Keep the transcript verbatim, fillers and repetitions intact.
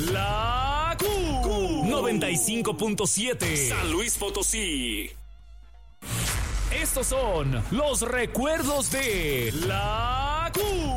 La Q noventa y cinco punto siete San Luis Potosí. Estos son los recuerdos de La Q.